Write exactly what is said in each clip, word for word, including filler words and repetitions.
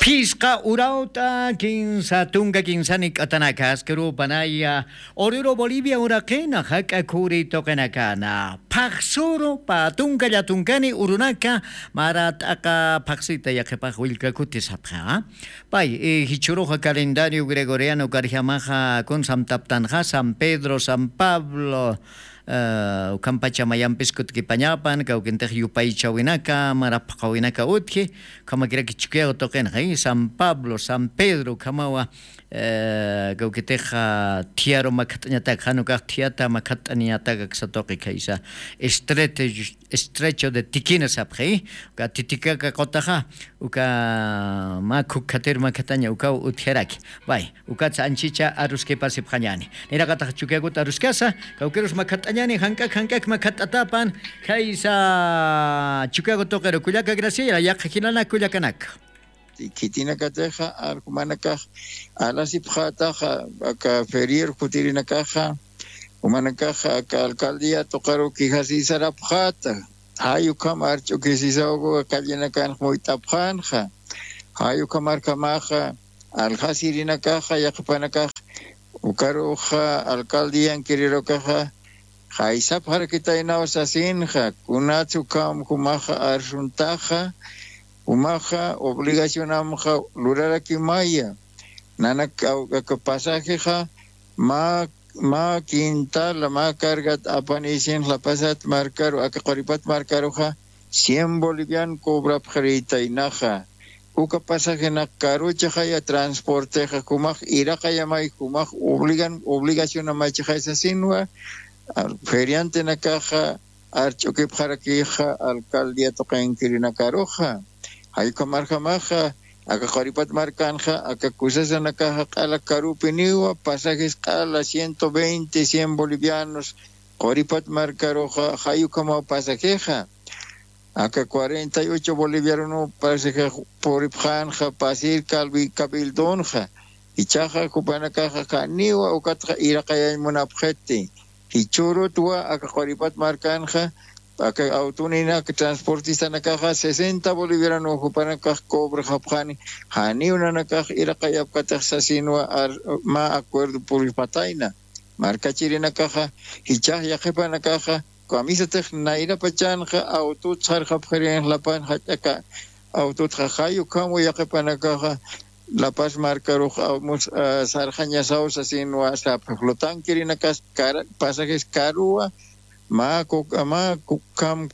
Pisca urauta quinza tunga quinzani katanakas kero panaya orero Bolivia urakena haka kuri tokenakana paxoro pa tunga ya tungani urunaka marat aka paxita ya kepa wilka kutisapha pai e hichuroja calendario gregoriano karjamaja con samtaptanja San Pedro San Pablo Uh, Kampachamayam piskut kipanyapan kau kenteh yupai chawinaka marap kawinaka utki kama kira kichukeo token hai San Pablo San Pedro kamawa uh, kau keteja tiaro makatanya tak hanuka tiata makatanya tak satoki kaisa estrecho estrecho de tikina sapre ka titika ka kotaha uka maku kater makatanya uka utheraki bai uka anchicha aruske pasip khanyani nira kata chukego aruskasa kau keros makatanya ni hankak hankak makatatapan kaisa chukago tokero kuyaka gracia ya khilana kuyakanak kitina kateja arkumanaka alasi phata ka ferier kutirina kaja umanaka ka alcaldía tokaro kihasi sara phata hayu kamar chukisisago kallena kan moitapanja hayu kamar kamaja alhasirina kaja yakpanaka ukaroja alcaldía en kiriro kaja Haisap harakita inawasasinja, kunatsu kam kumaja arsuntaja, kumaja obligacionamja lurara kimaya. Nana ka pasajeja ma ma quintal ma cargat apanisin la pasat marcaro akaqoripat marcaroja cien bolivian cobra pjarita inaja. Uka pasaje na karucha ya transporteja kumaj iraka yamay kumaj obligan obligacionamay chajasasinwa. Feriante na caja archoque para que hija alcaldía toca en Kirina Caroja. Hay camarja maja, acá Joripat Marcanja, acá cusas en la caja a la Carupiniwa, pasajes a la ciento veinte, cien bolivianos, Joripat Marcaroja, Hayu como pasajeja. Acá cuarenta y ocho bolivianos pasaje por Ipjanja, Pasir Calvi Cabildonja, y Chaja Cupana Caja Caniwa, o Catra Irakaya y Monapjete. Hichuro tua aka Joripat Marcanja aka autunina que transportista na caja sesenta bolivianos ocupana caja cobra japani hani una na caja irakayap kataxasinwa ma acuerdo por pataina marca chirina caja hichah ya jepa na caja camisa naira pachanja auto char japjeren lapan hataka auto trajayo kamo ya jepa na caja La Paz marca roja mus sarjanya saus asin wa sa flotan kirina kas kar pasajes karua ma ma kukam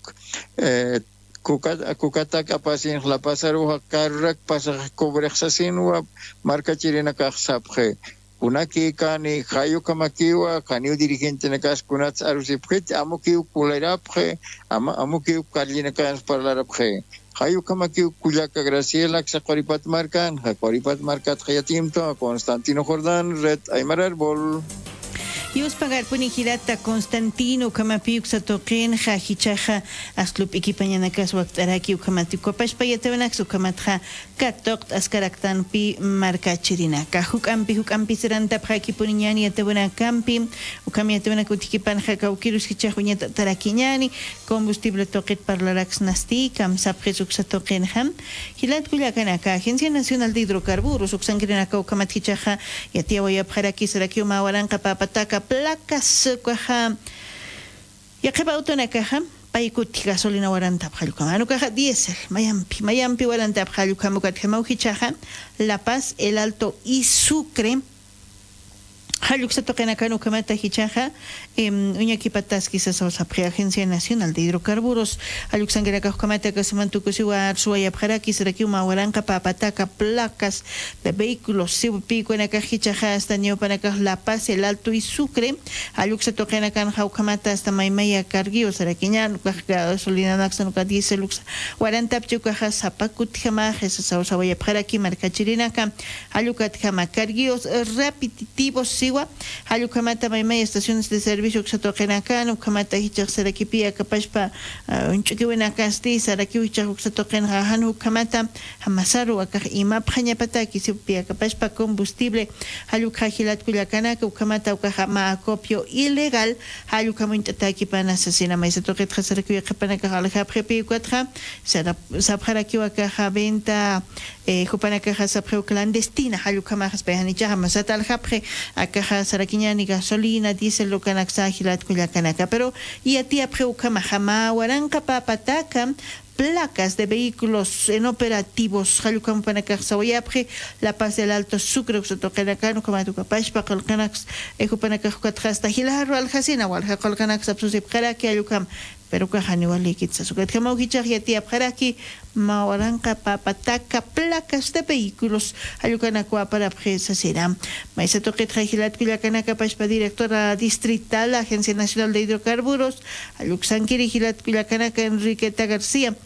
eh kukata kukata kapasin La Paz roja karak pasaje cobrek asin wa marca kirina kas sapje una ki kani khayo kamakiwa kani dirigente na kas kunat arusipjet amoki kulerapje ama amoki kalina kas parlarapje Hayu kama ki kuyaka Graciela Xaqoripat Marcan, Jaqoripat Marcat Hayatimto, Constantino Jordán, Red Aymar Arbol. Yus pagar punihirata Constantino kamapiuk satoqin jahichaja aslup equipañanakas waktaraki ukamati kopash payatawanak sukamatja katokt askaraktan pi marca chirina kahuk ampi huk ampi seranta praki puniñani atawana kampi ukami atawana kutikipan jakawkirus hichahuña tarakiñani combustible toqit parlarax nasti kam sapjesuk satoqin ham hilat kuyakanaka Agencia Nacional de Hidrocarburos uksankirinaka ukamathichaja yatiawaya paraki seraki umawaranqa papataka placas caja ya que va auto na caja paikuti gasolina waranta bhaluka manu caja diésel mayampi mayampi waranta bhaluka mukat gemauji chaja La Paz El Alto y Sucre Haluk se toca en Cano Kamata Hichaja, uña kipatas quizás a la Agencia Nacional de Hidrocarburos, Haluk Sangraka Kamata Casamantucusiwa, Suaya Paraki, Serakiuma, Waranca, Papataca, placas de vehículos, Sibu Pico en Acajichaja, hasta Neopanacas, La Paz, El Alto y Sucre, Haluk se toca en Acanjau Kamata, hasta Maimaya Carguio, Seraquiñan, Gasolina Naxanuka Dieselux, Warantap Chucaja, Zapakut Jamajes, Sauaya Paraki, Marcachirinaka, Halukat Jamacarguios, repetitivos, Halukamata Maimay estaciones de servicio que se toquen acá, no kamata hichak sarakipia kapashpa unchukiwena kasti saraki hichak se toquen hahan hukamata hamasaru akah imap hanyapata kisipia kapashpa combustible halukahilat kulakana kamata ukaha ma acopio ilegal halukamuntaki pana asesina mai se toqet saraki kapana kahala haprepi kwatra sarap sapraki wakaha venta eh Jupanakaja sapre clandestina halukamajas pehanichaja masatal japre akaja sarakiñani gasolina diésel lo kanaksajilat kuyakanaka pero y a ti apreukama waranka papataka placas de vehículos inoperativos halukam panakax sawyapre La Paz del Alto Sucre usotokenakano como tu capaz para colcanax ejupanakax cuatrasta hilarro al hasina wal hakolcanax absusip karaki halukam pero kahani walikitsa sukat kama uhichar yati apkaraki mawaranka papataka placas de vehículos halukanakwa para presa será maisa toque trajilat kuyakanaka pashpa directora distrital la Agencia Nacional de Hidrocarburos haluxankiri hilat kuyakanaka Enriqueta García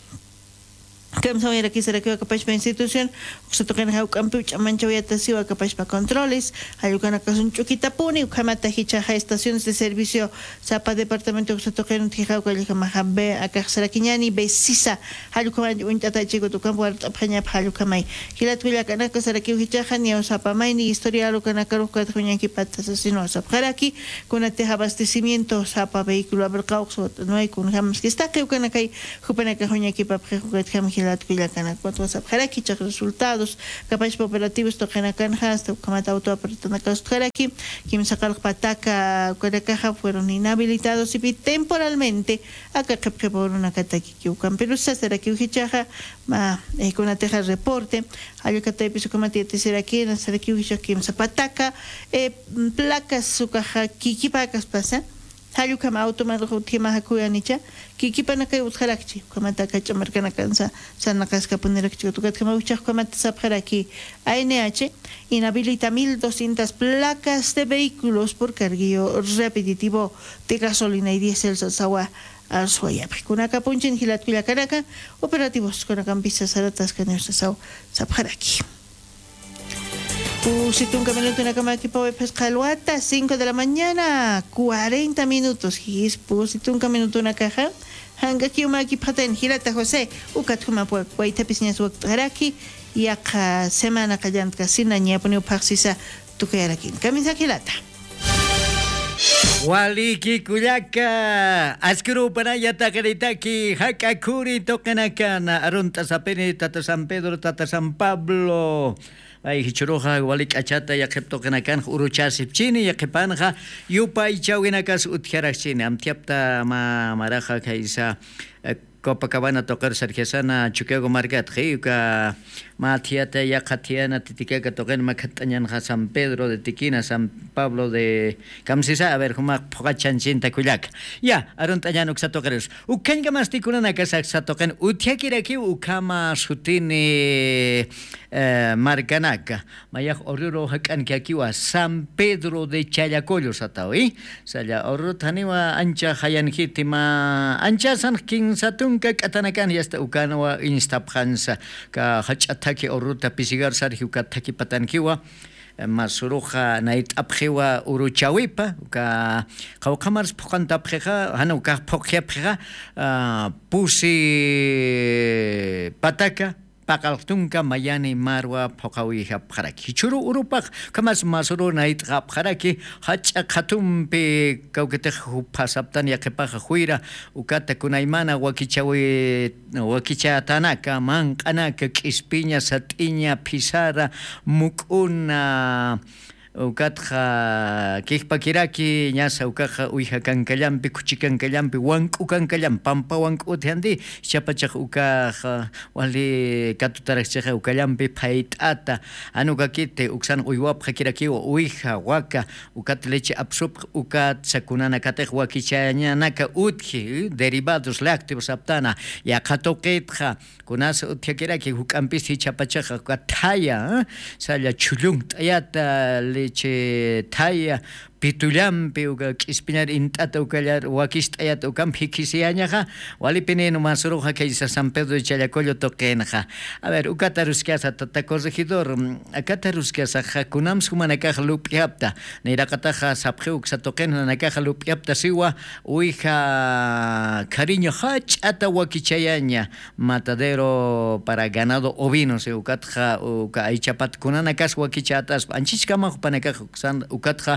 Kam sa era kisara que capaz para institución, se tocan hau campuch manchawata siwa capaz para controles, ayukan akasun chukita puni, ukamata hichaja estaciones de servicio, sapa departamento se tocan tijau kalika mahambe, akasara kiñani besisa, ayukan untata chico tu campo apanya halukamai. Hilat wila kanaka sara que hichaja ni sapa mai ni historia lo kanakaru kathuñaki patas asino saparaki, con ateja abastecimiento sapa vehículo abrcaux, no hay con hams que está que ukanakai, jupanaka huñaki paprejukat ham hilat kuyakan cuatro sabjaraki chak resultados capaz operativos tokenakan hasta kamata auto apertana kaskaraki kim sakal pataka kuyakan fueron inhabilitados y temporalmente acá que por una kataki que pero se será que uhichaja ma con la teja reporte ayo que te piso como te será que na será que uhichaja kim sapataka eh placas sukaja kikipacas pasa Halu kama automado rutima hakuyanicha kikipana kay utharakchi kama taka chamarkana kansa san nakaska ponerakchi tukat kama uchak kama sapharaki A N H inhabilita mil doscientas placas de vehículos por carguillo repetitivo de gasolina y diésel sawa al suaya kuna kapunchin hilat kuyakanaka operativos kuna kampisa saratas kaneus saw sapharaki Pusitun minutos en la cama equipo de Pescaluata, cinco de la mañana, cuarenta minutos. His pusitun minutos en la caja. Hanga kiuma equipaten, Hirata José, Ukatuma Puaita Pisnias Waktaraki, Yaka Semana Kayant Casina, Niaponi Paxisa, Tukayarakin. Camisa Hilata. Waliki kuyaka askuru panaya takaritaki hakakuri tokanakana arunta sapeni tata San Pedro tata San Pablo ay hichuroja walik achata yakepto kanakan uruchasip chini yakepanja yupa ichawinakas utjarakchini amtiapta ma maraja kaisa Copacabana tocar sarjesana Chuquego Margat Riuca Matiata Yakatiana Titicaca toquen Macatañan San Pedro de Tiquina San Pablo de Camsisa a ver cómo Pogachan Chinta Cuyac ya Arontañan Uxatocares Ucanga Masticuna Casa Satocan Utiakiraki Ucama Sutini Marcanaca Mayak Oruro Hakan Kiakiwa San Pedro de Chayacoyo Satawi Saya Orotaniwa Ancha Hayanhitima Ancha San King Satu Nunca katanakan yasta ukanawa instaphansa ka hachataki oruta pisigar sarhiu kataki patankiwa masuruja nait apjewa uruchawipa ka qawqamars phuqanta apjeja hanu ka phuqya apjeja pusi pataka Pakaltunka mayani marwa pokawiha pharaki churu urupak kamas masuru nait gap pharaki hacha khatumpe kaukete pasaptan yakepaja huira ukata kunaimana wakichawi wakicha tanaka manqanaka kispiña satiña pisara mukuna Ukatja kikpakiraki ñasa ukaja uija kankallampi kuchikankallampi wanku kankallam pampa wanku utiandi chapachaj ukaja wali katutarajchaja ukallampi phait'ata anukakite uksan uywapja kirakiwa uija waka ukat leche absup ukat sakunana katej wakichañanaka utji derivados lácteos aptana yaqatoqitja kunas utjakiraki hukampis chapachaja kataya salla chulung t'ayata leche taya pitulampi uka kispinar intata ukallar wakistayat ukam hikisiañaja walipineno masuruja kaisa San Pedro de Chayacoyo toquenaja a ver ukata ruskiasa tata corregidor akata ruskiasa jakunam sumanakaja lupiapta nirakataja sapjeuk satoqena nakaja lupiapta siwa uija cariño hachata wakichayaña matadero para ganado ovino se ukatja uka aichapat kunanakas wakichatas anchichkamaj panakaja ukatja por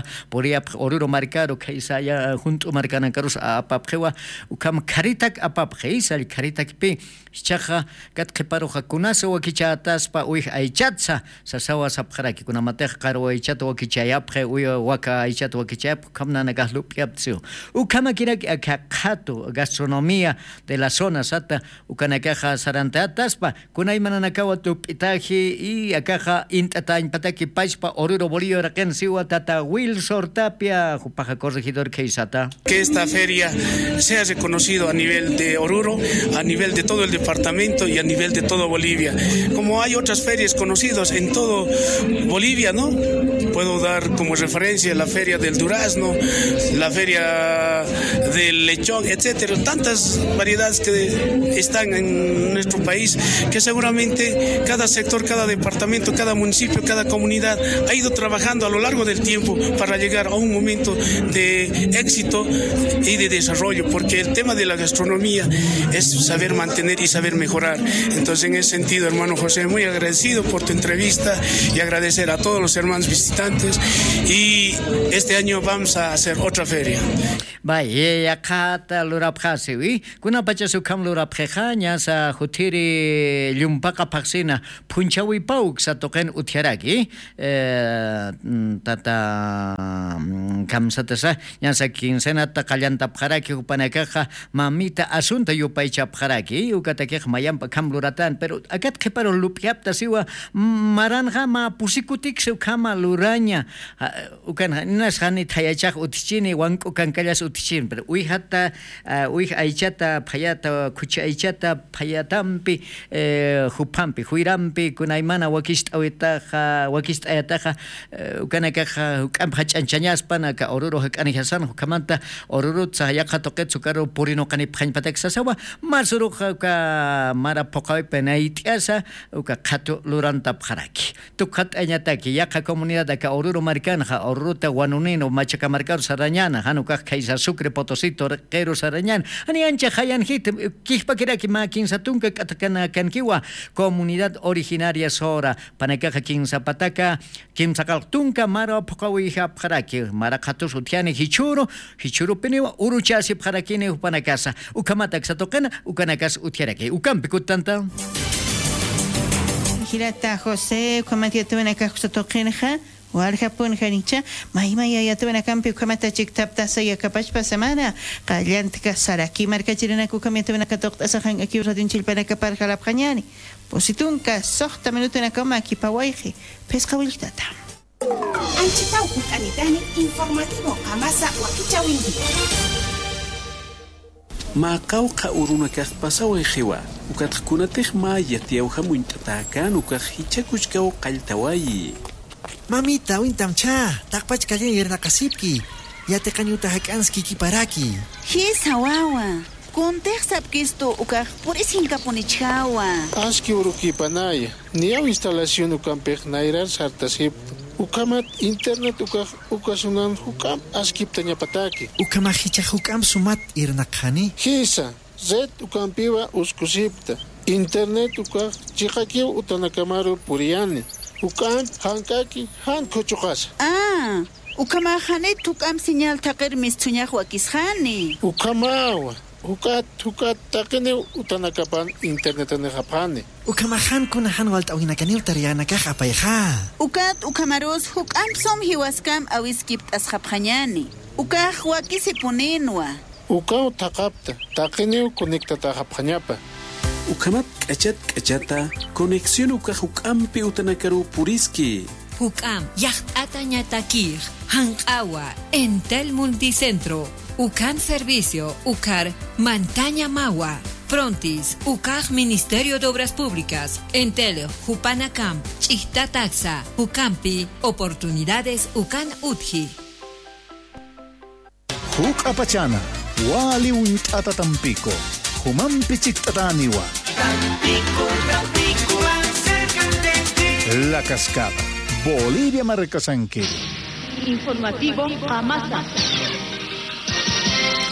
Bolivia oruro marcaro kaisaya junto marcana carus apapjewa ukam karitak apapjeisa el karitak pi chaja kat keparo hakunasa wakichatas pa uy aichatsa sasawa sapjaraki kuna matej karo aichat wakichayapje uy waka aichat wakichayap kamna nagahlupiaptsu ukama kirak akakato gastronomía de la zona sata ukanakaja sarantatas pa kuna imananakawa tupitaji y akaja intatañ pataki paispa oruro bolillo raqen siwa tata Wilson Tapia jupaja corregidor keisata que esta feria sea reconocido a nivel de Oruro, a nivel de todo el departamento y a nivel de todo Bolivia. Como hay otras ferias conocidas en todo Bolivia, ¿no? Puedo dar como referencia la feria del durazno, la feria del lechón, etcétera. Tantas variedades que están en nuestro país que seguramente cada sector, cada departamento, cada municipio, cada comunidad ha ido trabajando a lo largo del tiempo para llegar a un momento de éxito y de desarrollo, porque el tema de la gastronomía es saber mantener y saber mejorar. Entonces, en ese sentido, hermano José, muy agradecido por tu entrevista y agradecer a todos los hermanos visitantes, y este año vamos a hacer otra feria. Vaya, kata lurapjasiwi, kuna pacha sukam lurapjejaña sa jutiri lumpaka paxina punchawi pauk sa token utiaraki tata kamsatasa ñasa quincenata qallanta pjaraki upanakaja mamita asunta yupaycha pjaraki ukatakeja mayampa kamluratan pero akat qeparo lupiapta siwa maranja ma pusikutik sukama luraña ukan nas hani thayachaj utichini wanku kankallas utichin pero uy hata uy aichata phayata kuchi aichata phayatampi jupampi huirampi kunaymana wakist awitaja wakist ayataja ukanakaja ukampa chanchañaspana ka oruro hakani hasan hukamanta oruro tsayaqa toqet sukaro purino qani phañpatak sasawa masuru ka mara pokay penaitiasa uka qatu luranta pharaki tuqat añataki yaqa comunidad ka oruro marcanja oruro ta wanunino machacamarcar sarañana hanuka kaisa Sucre Potosí Torquero Sarañán ani ancha hayan hit kihpakiraki ma kinsatunka katakana kankiwa comunidad originaria sora panakaja kinsapataka kimsakaltunka mara pokawi hapjaraki mara khatus utiani hichuro hichuro peniwa uruchasi pjarakini upanakasa ukamatak satokana ukanakas utiaraki ukampi kutanta Girata José ukamati tuvenaka satokhenja Warjapun Janicha, Maima Yatuna Campi, Kamata Chik Tapta Saya Kapachpa Samana, Kayantka Saraki, Marcachirina Kukametuna Katok Asahan Akira din Chilpanaca para Jalapanyani, Positunka, Sohta Minutuna Kama, Kipawaiji, Pesca Wiltata. Anchitau Kukanitani, informativo, Amasa, Wakichawindi. Makauka uruna pasawa ejiwa, ukatkuna ma yatiauja muintatakan, ukahichakuchkao kaltawayi. Mamita, wintamcha, takpach kalyan yerna kasipki. Yate kanyuta hakanski kiparaki. Hisa wawa. Kontech sapkisto ukaj puris hinkaponichawa. Aski uruki panaya. Niaw instalación ukampej nairar sartasip. Ukamat internet ukaj ukasunan hukam askip tanyapataki. Ukamahicha hukam sumat irnakhani. Hisa, zet ukampiwa uskusipta. Internet ukaj chikakiw utanakamaru puriani. Ukan hankaki han kochukas. Ah, ukamahane tukam señal takir mistuñaj wakishani. Ukamawa, ukat ukat takene utanakapan internet ne japane. Ukamahan kunahan walt awinakanil tariana kahapayha. Ukat ukamaros hukam som hiwaskam awiskipt asjapjanyani. Ukaj wakisipunenwa. Ukaw takapta, takene konektata japanyapa. Ukamat kachat kachata conexión uka hukampi utanakaru puriski. Hukam yacht atañatakir hankawa Entel Multicentro Ukam Servicio Ukar Mantaña Mawa Prontis Ukaj Ministerio de Obras Públicas Entel Hupanacam Chihta Taxa Hukampi Oportunidades Ukan Utji Huk Apachana Wali Wintata Tampico Humampi Chictataniwa Tampico, Tampico, cerca de ti. La Cascada, Bolivia Marcasanque. Informativo Amasa.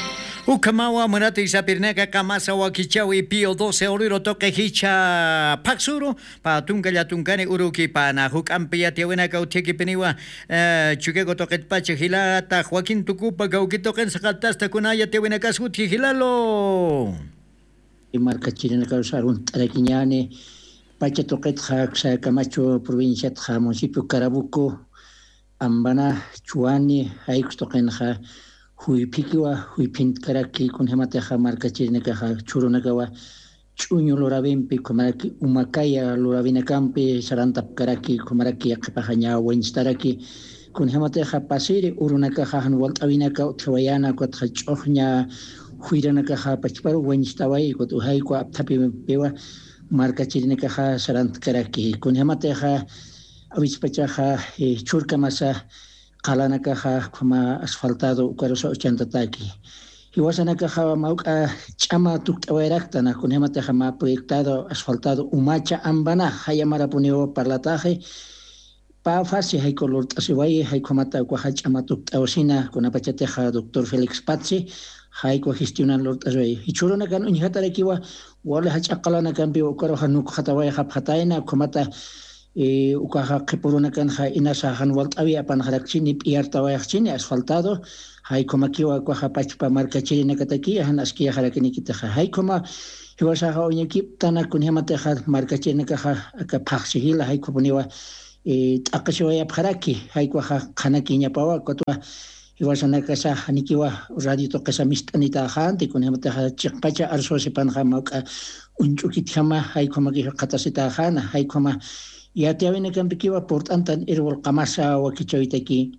Ukamawa Murati Sapirneka Kamasa Wakichawi Pio doce Oriro Toque Hicha Paxuro Pa Tunga Yatunkane Uruki Pana Hukampia Tiawena Gauteki Peniwa Chukego Toket Pache Hilata Joaquín Tucupa Gaukitoken Sakatasta Kunaya Tiawena Kasuti Hilalo Marca Chilena Causarun Taraquiñane Pache Toket Haxa Camacho Provincia Tja Municipio Carabuco Ambana Chuani Haix Tokenja Hui pikiwa hui pint karaki kun hemateja marca chirneka churunagawa chuño lorabimpi kumaraki umakaya lorabina campi sarantap karaki kumaraki akapahaña winstaraki kun hemateja pasiri urunaka han walt avinaka utwayana kot chohnya huiranaka pachparu winstawai kot uhai ko aptapi pewa marca chirneka sarant karaki kun hemateja avispachaja churka masa Kalanakaha kuma asfaltado ukarosa ochenta taki. Hiwasanakaha mauka chama tuktaweraktana con hemateja ma proyectado asfaltado umacha ambana hayamara puneo parlataje pa fasi hay color tasiwai hay komata kwa chama tuktawsina con apachateja doctor Félix Pazzi hay ko gestionan lord taswai. Hichurona kan unhatarekiwa wala hachaqalana kan bi ukaro hanuk khatawai khapataina komata eh ukaha qipuruna kan ha inasa han walt avi apan harakchini piartawa chini asfaltado hay koma kiwa kwa pachpa marca chini kataki han askia harakini kita hay koma hiwasa ha onyaki tana kun hemate ha marca chini ka ka paxhila hay koponiwa eh akashiwa ya haraki hay kwa khanaki nya pawa kotwa hiwasa nakasa hanikiwa radio to kasa mistanita han te kun hemate ha chiqacha arso sepan ha mauka unchuki thama hay koma ki qatasita han hay koma Ya te avene kan bikiwa portantan irwal qamasa wa kichoitaki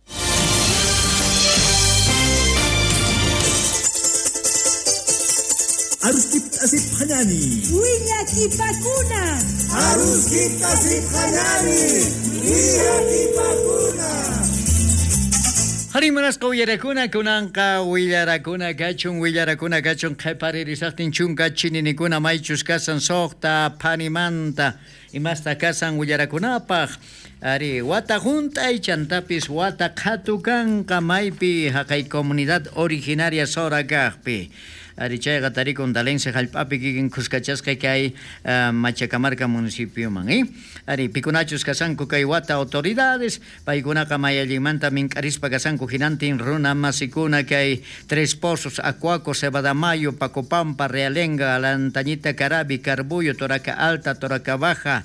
Aruskip asip hanani Winya kipakuna Aruskip asip hanani Winya kipakuna Harimanas Koyerakuna Kunanka Willarakuna Gachun Willarakuna Gachun Keparirisachtin Chunga Chininikuna Maichus Kasan Sokta Panimanta Imasta Kasan Willarakunapaj Ari Wata Junta y Chantapis Wata Katukan Kamaipi Hakai Comunidad Originaria Sora Gagpi Ari Chayga Tarikun Dalense Jalpapi Kikin Kuskachasca que hay Machacamarca municipio mangi Ari Picunachus Kasanku Kaiwata autoridades Paikunaka Mayalimanta Mincarispa Kasanku Ginantin Runa Masikuna que hay Tres Pozos Acuaco Sebadamayo Pacopampa Realenga Alantañita Carabi Carbullo Toraca Alta Toraca Baja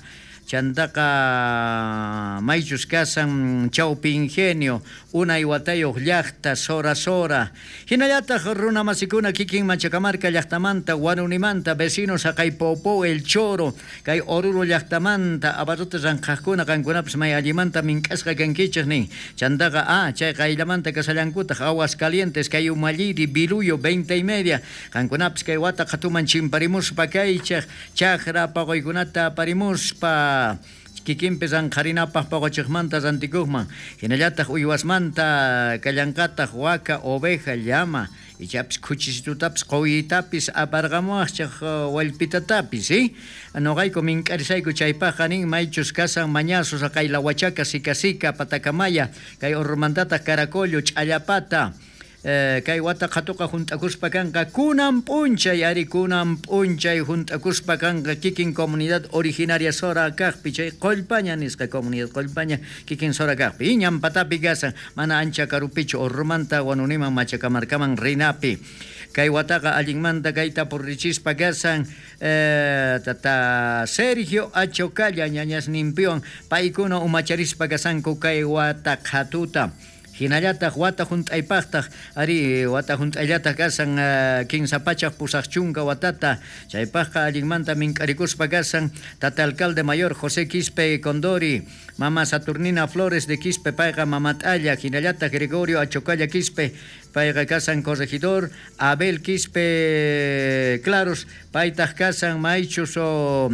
Chantaka Maichus Kasan Chaupi Ingenio Una Iwatayo Llachta Sora Sora Hinayata Runa Masikuna Kikin Machacamarca Llachtamanta Guarunimanta Vecinos Acaipopo El Choro Kai Oruro Llachtamanta Abaruta Zanjajuna Cancunaps Mayalimanta Mincasca Canquichni Chantaka A Chay Kailamanta Casalancuta Aguas Calientes Kai Umaliri Biruyo veinte y media Cancunaps Kai Wata Katuman Chimparimus Pakaichach Chajra Pagoigunata Parimus Pa Kikimpe Zanjarina Papagochmanta Zanticugman, Hinayata Uyuasmanta, Callancata, Huaca, Oveja, Llama, y Chaps Cuchisitutaps, Coitapis, Apargamoach, Huelpitatapis, ¿sí? Anogay Comincarisay, Cuchaipajanin, Maichus Casan, Mañazos, Acaila Huachaca, Sicasica, Patacamaya, Cay Ormandata, Caracollo, Chayapata. Kay wata khatuqa juntakuspa kanqa kunan p'unchay ari kunan p'unchay juntakuspa kanqa kikin comunidad originaria Sora kaqpi chay qollpaña nisqa comunidad qollpaña kikin Sora kaqpi ñampatapi kasan mana ancha karupichu urmanta wanuniman Machacamarcaman rinapi kay wataqa allinmanta kayta purrichispa kasan tata Sergio Achocalla ñañasninpiwan paykuna umacharispa kasanku kay wata khatuta Hinayata wata juntaypaqtaq ari wata junt'ayllata kasan kinsapachaq pusaqchunka watata chaypaqa allinmanta mink'arikuspa kasan tata alcalde mayor José Quispe Condori mama Saturnina Flores de Quispe payqa mamat'alla hinallata Gregorio Achocalla Quispe payqa kasan corregidor Abel Quispe Claros paytaq kasan maychus o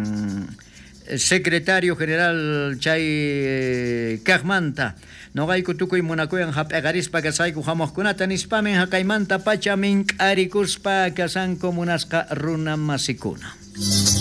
secretario general chay kaqmanta Nogayku tukuy munakuyan hap'eqarispa kasayku hamuqkunata nispamin hakaymanta pacha mink'arikuspa kasanku munasqa runa masikuna.